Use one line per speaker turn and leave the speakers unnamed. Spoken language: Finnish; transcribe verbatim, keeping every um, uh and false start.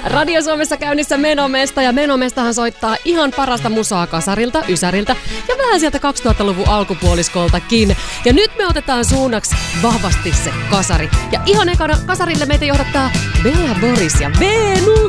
Radio Suomessa käynnissä Menomesta, ja Menomestahan soittaa ihan parasta musaa kasarilta, ysäriltä ja vähän sieltä kaksituhattaluvun alkupuoliskoltakin. Ja nyt me otetaan suunnaksi vahvasti se kasari. Ja ihan ekana kasarille meitä johdattaa Bella Boris ja Venus.